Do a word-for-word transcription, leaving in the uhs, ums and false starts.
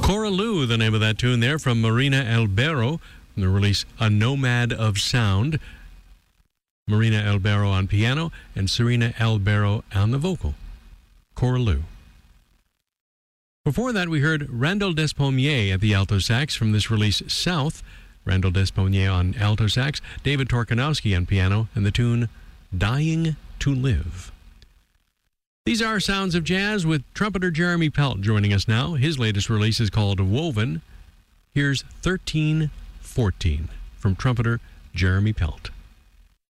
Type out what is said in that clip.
Coraloo, the name of that tune there, from Marina Albero, from the release A Nomad of Sound. Marina Albero on piano and Serena Albero on the vocal. Coraloo. Before that, we heard Randall Despommier at the alto sax from this release, South. Randall Despommier on alto sax, David Torkanowski on piano, and the tune Dying to Live. These are Sounds of Jazz with trumpeter Jeremy Pelt joining us now. His latest release is called Woven. Here's thirteen fourteen from trumpeter Jeremy Pelt.